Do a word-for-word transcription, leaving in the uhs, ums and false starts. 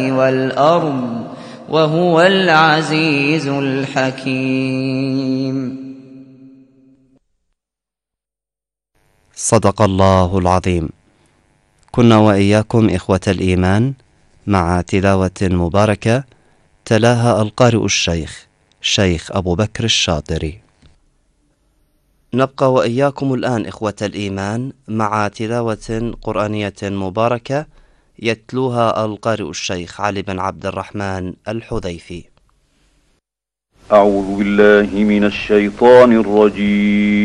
والأرض وهو العزيز الحكيم. صدق الله العظيم. كنا وإياكم إخوة الإيمان مع تلاوة مباركة تلاها القارئ الشيخ شيخ أبو بكر الشاطري. نبقى وإياكم الآن إخوة الإيمان مع تلاوة قرآنية مباركة يتلوها القارئ الشيخ علي بن عبد الرحمن الحذيفي. أعوذ بالله من الشيطان الرجيم.